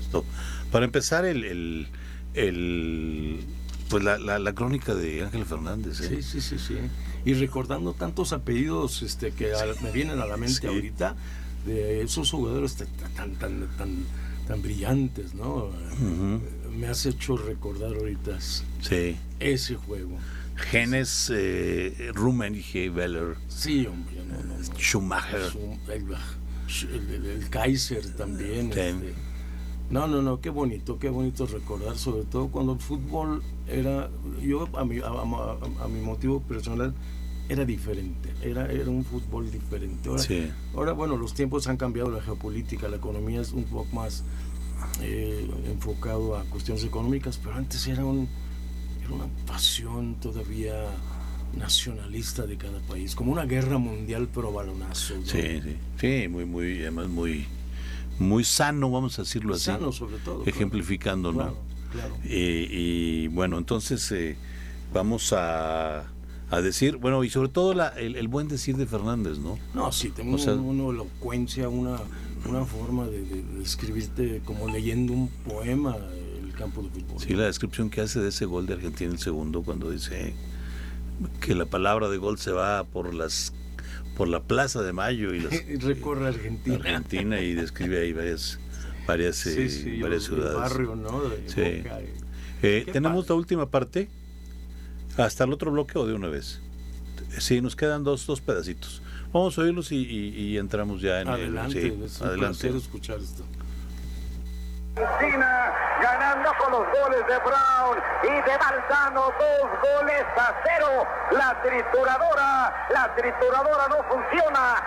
supuesto. Para empezar, pues la crónica de Ángel Fernández. Sí. Y recordando tantos apellidos que me vienen a la mente ahorita, de esos jugadores tan brillantes, ¿no? Uh-huh. Me has hecho recordar ahorita ese juego. Genes, Rummenigge, Weller. Sí, hombre. No. Schumacher. El Kaiser también. Sí. No, qué bonito recordar, sobre todo cuando el fútbol era, yo a mi motivo personal, era diferente, era un fútbol diferente. Ahora, bueno, los tiempos han cambiado, la geopolítica, la economía es un poco más enfocado a cuestiones económicas, pero antes era una pasión todavía nacionalista de cada país, como una guerra mundial pero balonazo, ¿no? Sí, muy, además muy sano, vamos a decirlo así. Sano sobre todo. Ejemplificando, claro, ¿no? Claro. Y bueno, entonces vamos a decir, bueno, y sobre todo el buen decir de Fernández, ¿no? No, sí, tengo una elocuencia, una forma de escribirte como leyendo un poema el campo de fútbol. Sí, la descripción que hace de ese gol de Argentina, el segundo, cuando dice que la palabra de gol se va por la Plaza de Mayo y recorre Argentina y describe ahí varias ciudades. El barrio, ¿no? Sí. Tenemos la última parte. ¿Hasta el otro bloque o de una vez? Sí, nos quedan dos pedacitos. Vamos a oírlos y entramos ya en adelante, es un placer escuchar esto. Argentina ganando con los goles de Brown y de Valdano, 2-0. La trituradora no funciona.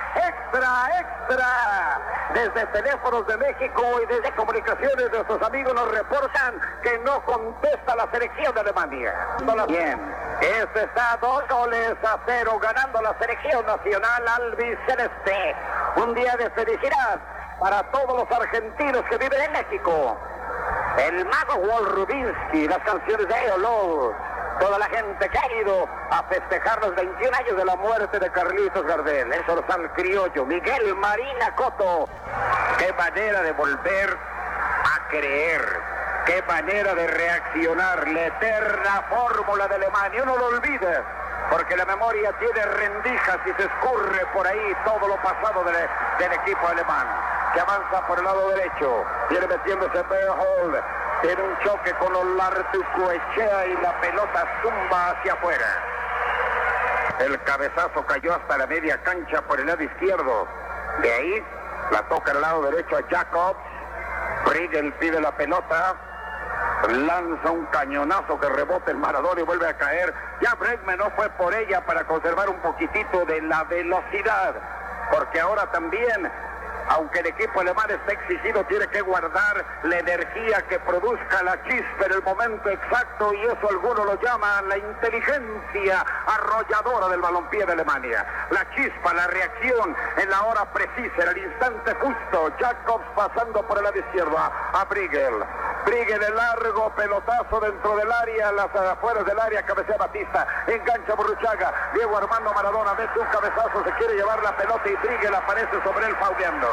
Extra. Desde teléfonos de México y desde comunicaciones de nuestros amigos nos reportan que no contesta la selección de Alemania. Bien, está 2-0 ganando la selección nacional albiceleste. Un día de felicidad para todos los argentinos que viven en México. El mago Walt Rubinsky, las canciones de Eolo, toda la gente que ha ido a festejar los 21 años de la muerte de Carlitos Gardel. Eso lo está el criollo, Miguel Marina Cotto. Qué manera de volver a creer, qué manera de reaccionar, la eterna fórmula de Alemania. No lo olvides, porque la memoria tiene rendijas y se escurre por ahí todo lo pasado del equipo alemán, que avanza por el lado derecho, viene metiéndose Behold, tiene un choque con Olartucoechea y la pelota zumba hacia afuera. El cabezazo cayó hasta la media cancha por el lado izquierdo, de ahí la toca al lado derecho a Jacobs, Riegel pide la pelota, lanza un cañonazo que rebota el Maradona y vuelve a caer. Ya Bregman no fue por ella para conservar un poquitito de la velocidad, porque ahora también, aunque el equipo alemán está exigido, tiene que guardar la energía que produzca la chispa en el momento exacto, y eso algunos lo llaman la inteligencia arrolladora del balompié de Alemania. La chispa, la reacción en la hora precisa, en el instante justo. Jacobs pasando por el lado izquierdo a Briegel. Briegel, el largo pelotazo dentro del área, las afueras del área, cabecea Batista, engancha Burruchaga, Diego Armando Maradona mete un cabezazo, se quiere llevar la pelota y Briegel aparece sobre él fauleando.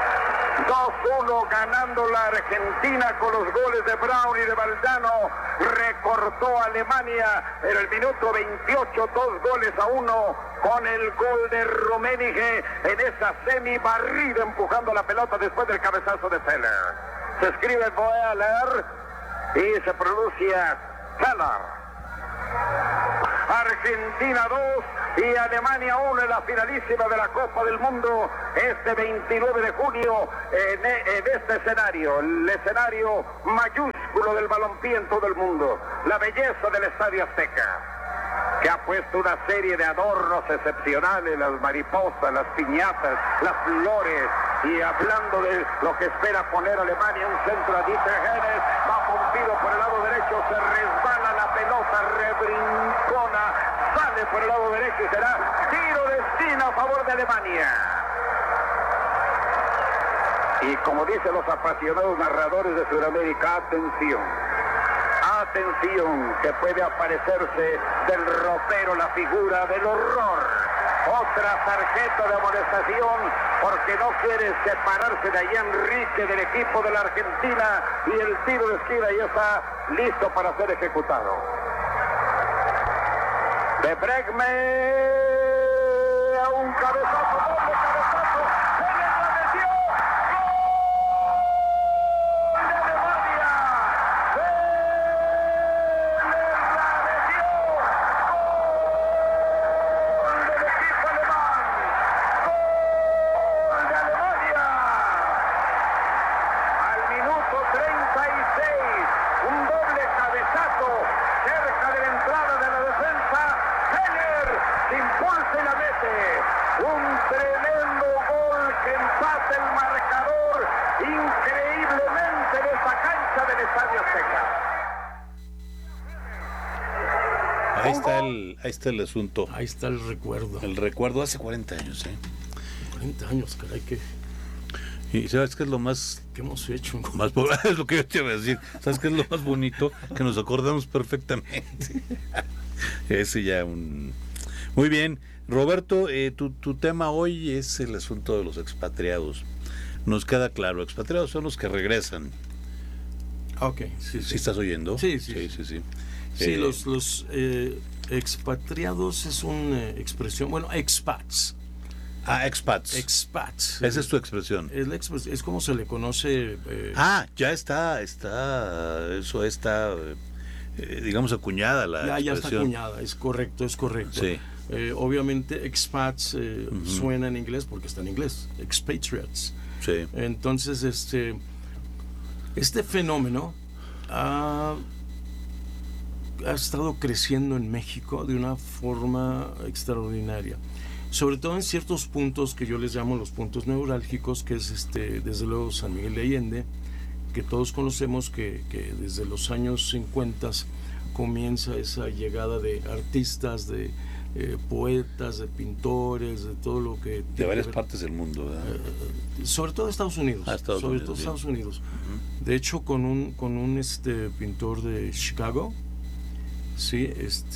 2-1 ganando la Argentina con los goles de Brown y de Valdano. Recortó a Alemania en el minuto 28, 2-1 con el gol de Rummenigge en esa semi-barrida empujando la pelota después del cabezazo de Feller. Se escribe Boehler y se pronuncia Feller. Argentina 2 y Alemania 1 en la finalísima de la Copa del Mundo este 29 de junio en este escenario, el escenario mayúsculo del balompié en todo el mundo, la belleza del Estadio Azteca, que ha puesto una serie de adornos excepcionales, las mariposas, las piñatas, las flores, y hablando de lo que espera poner Alemania, un centro a Dieter Hennes, va pompido por el lado derecho, se resbala la pelota, rebrincona, sale por el lado derecho y será tiro de esquina a favor de Alemania. Y como dicen los apasionados narradores de Sudamérica, atención, que puede aparecerse del ropero la figura del horror. Otra tarjeta de amonestación porque no quiere separarse de ahí Enrique del equipo de la Argentina, y el tiro de esquina ya está listo para ser ejecutado. De Bregme a un cabezazo, doble cabezazo, Heller la metió, ¡gol de Alemania! Un tremendo gol que empata el marcador increíblemente en esta cancha del Estadio Azteca. Ahí está el asunto. Ahí está el recuerdo. El recuerdo hace 40 años, 40 años, caray, que... Y ¿sabes qué es lo más... ¿Qué hemos hecho? Es lo que yo te iba a decir. ¿Sabes qué es lo más bonito? Que nos acordamos perfectamente. Ese ya un... Muy bien. Roberto, tu tema hoy es el asunto de los expatriados. Nos queda claro, expatriados son los que regresan. Ok, sí. ¿Sí estás oyendo? Sí. Sí, los expatriados es una expresión, bueno, expats. Expats. Expats. Esa es tu expresión. Es como se le conoce. Ya está, eso está, digamos, acuñada la expresión. Ya está acuñada, es correcto. Sí. Obviamente expats suena en inglés porque está en inglés, expatriates. Sí. Entonces, este fenómeno ha estado creciendo en México de una forma extraordinaria, sobre todo en ciertos puntos que yo les llamo los puntos neurálgicos, que es desde luego San Miguel de Allende, que todos conocemos que desde los años 50 comienza esa llegada de artistas, de poetas, de pintores, de todo lo que... De varias partes del mundo, ¿verdad? Sobre todo Estados Unidos. Estados Unidos. Uh-huh. De hecho, con un pintor de Chicago, sí,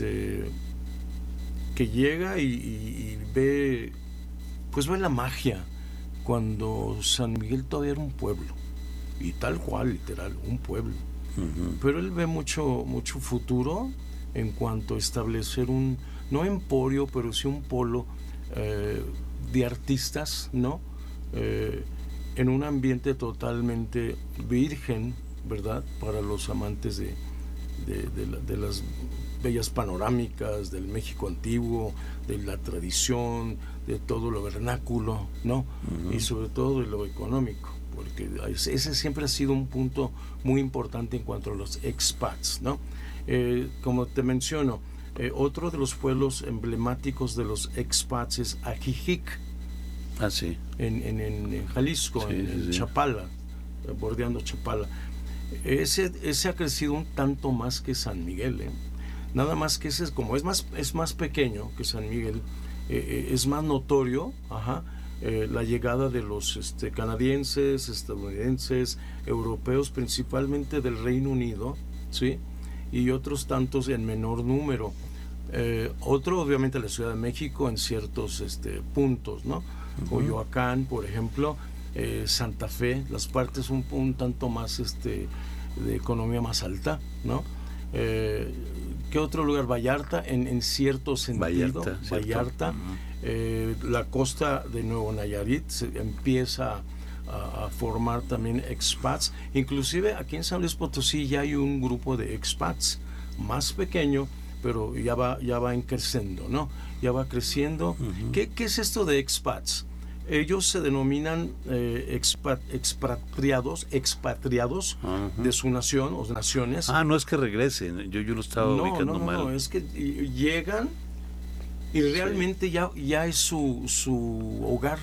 que llega y ve la magia cuando San Miguel todavía era un pueblo, y tal cual, literal, un pueblo. Uh-huh. Pero él ve mucho futuro en cuanto a establecer no emporio, pero sí un polo de artistas, ¿no? En un ambiente totalmente virgen, ¿verdad? Para los amantes de las bellas panorámicas del México antiguo, de la tradición, de todo lo vernáculo, ¿no? Uh-huh. Y sobre todo de lo económico, porque ese siempre ha sido un punto muy importante en cuanto a los expats, ¿no? Como te menciono, otro de los pueblos emblemáticos de los expats es Ajijic. Sí. En Jalisco, en Chapala, bordeando Chapala. Ese ha crecido un tanto más que San Miguel, nada más que ese, como es más pequeño que San Miguel, es más notorio la llegada de los canadienses, estadounidenses, europeos, principalmente del Reino Unido, ¿sí? Y otros tantos en menor número. Otro, obviamente, la Ciudad de México en ciertos puntos, ¿no? Uh-huh. Coyoacán, por ejemplo, Santa Fe, las partes un tanto más de economía más alta, ¿no? ¿Qué otro lugar? Vallarta, en cierto sentido. Vallarta. Uh-huh. La costa de Nuevo Nayarit se empieza a formar también expats. Inclusive aquí en San Luis Potosí ya hay un grupo de expats más pequeño, pero ya va creciendo, ¿no? Ya va creciendo. Uh-huh. ¿Qué es esto de expats? Ellos se denominan expatriados uh-huh. de su nación o naciones. No es que regresen, yo lo estaba ubicando mal. No, es que llegan y realmente ya es su hogar.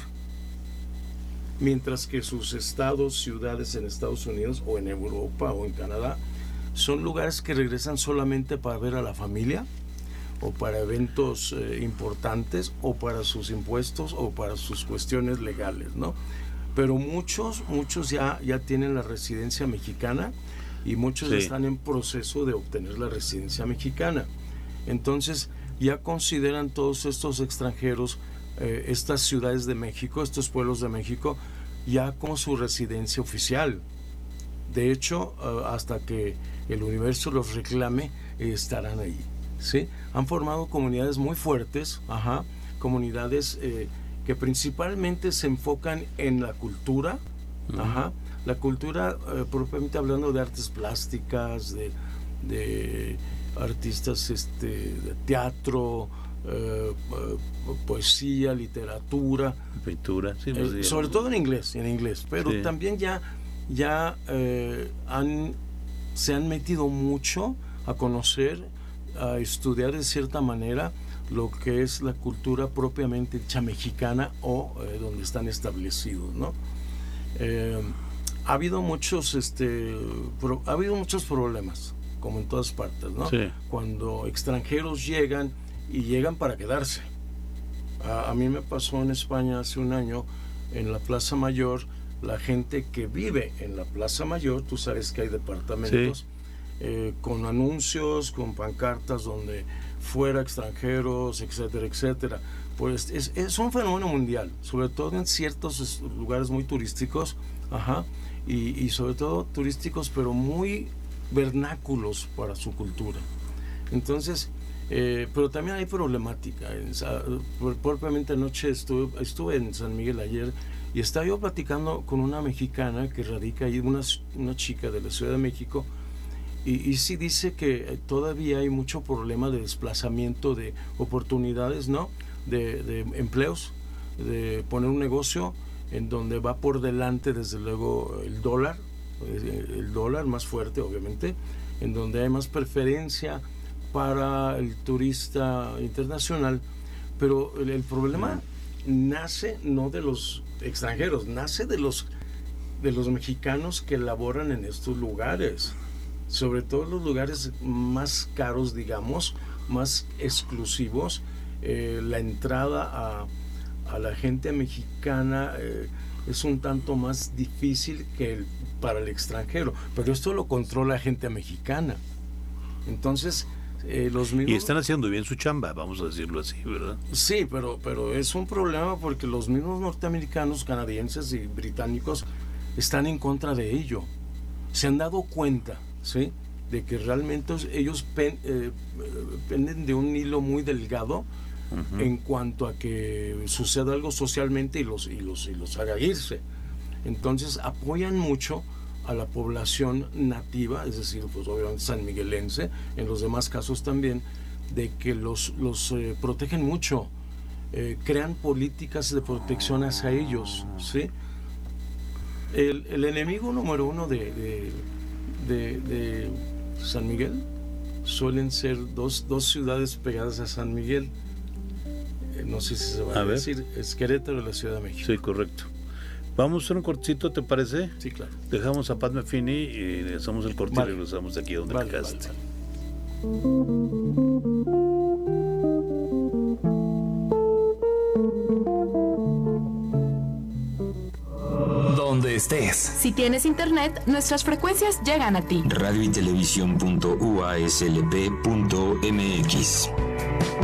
Mientras que sus estados, ciudades en Estados Unidos o en Europa o en Canadá son lugares que regresan solamente para ver a la familia, o para eventos importantes, o para sus impuestos, o para sus cuestiones legales, ¿no? Pero muchos ya tienen la residencia mexicana, y muchos están en proceso de obtener la residencia mexicana. Entonces ya consideran todos estos extranjeros estas ciudades de México, estos pueblos de México, ya como su residencia oficial. De hecho, hasta que el universo los reclame, estarán ahí, ¿sí? Han formado comunidades muy fuertes, comunidades que principalmente se enfocan en la cultura, la cultura propiamente hablando de artes plásticas, de artistas de teatro, poesía, literatura, pintura, sí, sobre todo en inglés, pero sí, también ya se han metido mucho a conocer, a estudiar de cierta manera lo que es la cultura propiamente dicha mexicana o donde están establecidos, ¿no? Ha habido muchos problemas, como en todas partes, ¿no? Sí. Cuando extranjeros llegan para quedarse. A mí me pasó en España hace un año, en la Plaza Mayor, la gente que vive en la Plaza Mayor, tú sabes que hay departamentos, sí, con anuncios, con pancartas donde fuera extranjeros, etcétera, etcétera. Pues es un fenómeno mundial, sobre todo en ciertos lugares muy turísticos, y sobre todo turísticos, pero muy vernáculos para su cultura. Entonces, pero también hay problemática. Propiamente anoche estuve en San Miguel ayer y estaba yo platicando con una mexicana que radica ahí, una chica de la Ciudad de México, y sí dice que todavía hay mucho problema de desplazamiento de oportunidades, ¿no? De empleos, de poner un negocio en donde va por delante desde luego el dólar más fuerte obviamente, en donde hay más preferencia para el turista internacional, pero el problema nace no de los extranjeros, nace de los mexicanos que laboran en estos lugares, sobre todo los lugares más caros, digamos, más exclusivos. La entrada a la gente mexicana es un tanto más difícil que para el extranjero, pero esto lo controla la gente mexicana. Entonces, los mismos... Y están haciendo bien su chamba, vamos a decirlo así, ¿verdad? Sí, pero es un problema porque los mismos norteamericanos, canadienses y británicos están en contra de ello. Se han dado cuenta, ¿sí?, de que realmente ellos penden de un hilo muy delgado en cuanto a que suceda algo socialmente y los haga irse. Entonces apoyan mucho a la población nativa, es decir, pues obviamente sanmiguelense, en los demás casos también, de que los protegen mucho, crean políticas de protección hacia ellos, ¿sí? El enemigo número uno de San Miguel suelen ser dos ciudades pegadas a San Miguel. No sé si se va a decir, es Querétaro y la Ciudad de México. Sí, correcto. Vamos a hacer un cortito, ¿te parece? Sí, claro. Dejamos a Pat Metheny y hacemos el corte y regresamos de aquí donde te quedaste. Donde estés. Si tienes internet, nuestras frecuencias llegan a ti. Radio y televisión.uaslp.mx.